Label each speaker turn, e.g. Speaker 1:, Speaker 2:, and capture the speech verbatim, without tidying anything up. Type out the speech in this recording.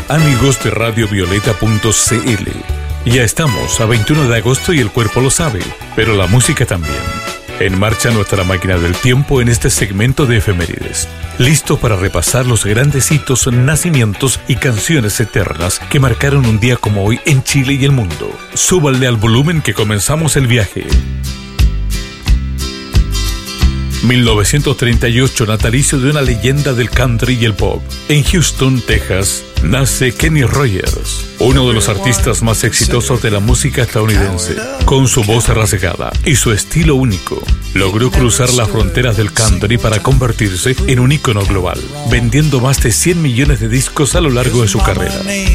Speaker 1: amigos de radio violeta punto c l. Ya estamos a veintiuno de agosto y el cuerpo lo sabe, pero la música también. En marcha nuestra máquina del tiempo en este segmento de efemérides. Listo para repasar los grandes hitos, nacimientos y canciones eternas que marcaron un día como hoy en Chile y el mundo. Súbanle al volumen que comenzamos el viaje. mil novecientos treinta y ocho, natalicio de una leyenda del country y el pop. En Houston, Texas, nace Kenny Rogers, uno de los artistas más exitosos de la música estadounidense. Con su voz rasgada y su estilo único, logró cruzar las fronteras del country para convertirse en un ícono global, vendiendo más de cien millones de discos a lo largo de su carrera.